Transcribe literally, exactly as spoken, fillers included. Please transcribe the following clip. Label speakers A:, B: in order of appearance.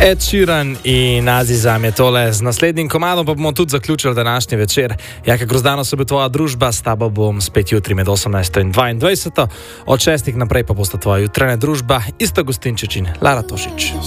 A: Ed Sheeran in Azizam je tole. Z naslednjim komadom pa bomo tudi zaključili današnji večer. Jaka Grozdano se bo tvoja družba, s tabo bom spet jutri med osemnajsto in dvaindvajseto. Od šestih naprej pa bosta tvoja jutranja družba Isto Gustinčič in Lara Tošič.